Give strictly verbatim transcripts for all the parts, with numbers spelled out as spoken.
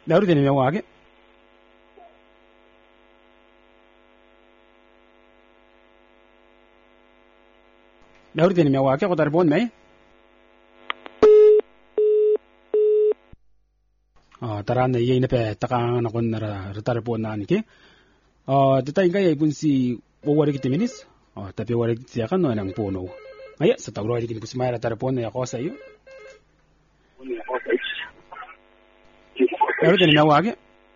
Meuri teni me wage. Meuri teni me wage ko telepon me. Ah taran na yey na pe takang na kon na telepon na anki. Ah dita inga yey pun si wawari kiti minis. Ah tapi wawari kiti akan no nang puno. Ay sa tawro ay kin kusmay na telepon na ako sa iyo. Meuri teni me wage.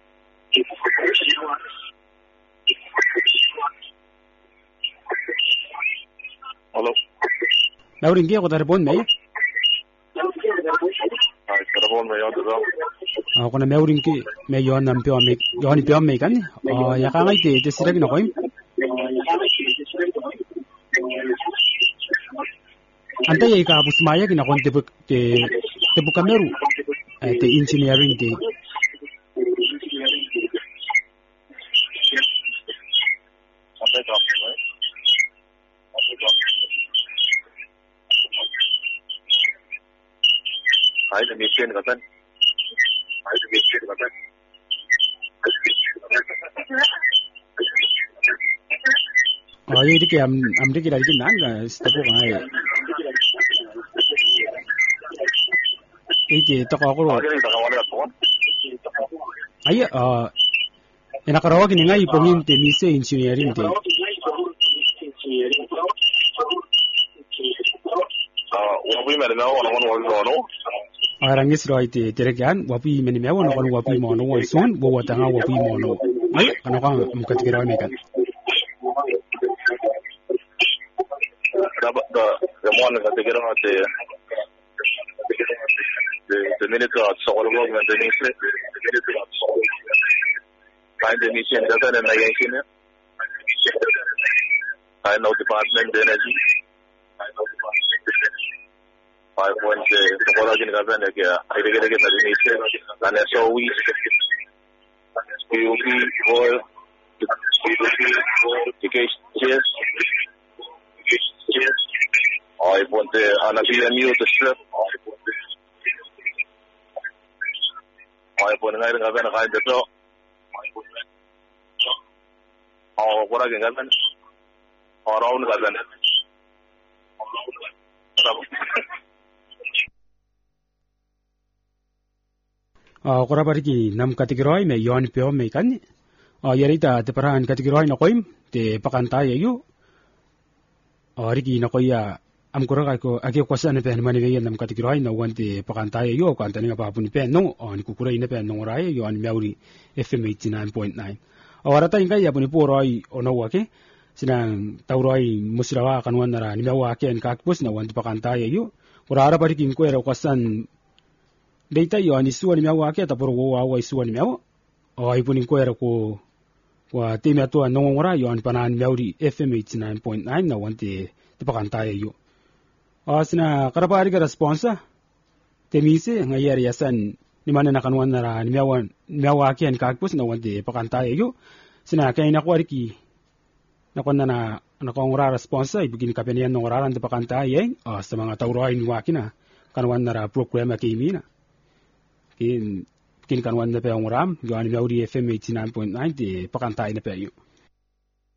Hello. Meuri ingi ko telepon me. Ay telepon me yod daw. Ako na meuri ingi me yon nam pio me yon pio me kan. Ah ya ka ngai te te sirag na koy. Anta yey ka busmaya kin akon te te te bukameru. Ay te engineering te. Ay the mission katan. Ay the mission katan. Ah yey dike am am dike dal kin nang step ko ay. Iti to ko ko. Ay ah ina karawa kin ngai pongin te mise engineering te. Ah wabi me na wala wala wala no. Arangis roi te terekan wapi meni me wona kon wapi mo no sun bo wata nga wapi mo no. Ay ano ka mukat kira me kan. The the the one that they get on the the the minute of solar work and the next the minute of solar find the mission doesn't and I can I know department energy I know department I went to the Korea in Gaza and I get again the mission and so we we will be oil education yes yes I want the Anabia new the strip I want to have a high the top or what I can have or around Gaza. Ah kora bariki nam kategoroi me yon pio me kan. Ah yarita te paran kategoroi na koim te pakanta yayu. Ah riki na koya am kora ko ake kwasa ne pen mani ve nam kategoroi na wante pakanta yayu ko antani ga papuni pen no on ku kura ine pen no rai yon meuri F M eighty-nine point nine. Awara ta inga ya puni poroi ono wake sinang tauroi musirawa kanwan nara ni mewa ke en kakpus na wante pakanta yayu. Kora ara bariki ko era kwasan data yo ani suani mewa ke ta por wo wa suani mewa o ai punin ko era ko wa te me to no ngora yo an panan meuri F M eighty-nine point nine na wante te pakanta yo asina karapari ka responsa te mise ngayar yasan ni mana na kanwan na ni mewa mewa ke en kakpus na wante pakanta yo sina kay na ko ariki na kon na na ko ngora responsa ibigin kapenian no ngora ran te pakanta ye sa mga tauroy ni wakina kanwan na program ke imina kin kin kanwan na pe ngoram yo ani meuri F M eighty-nine point nine te pakanta ina pe yo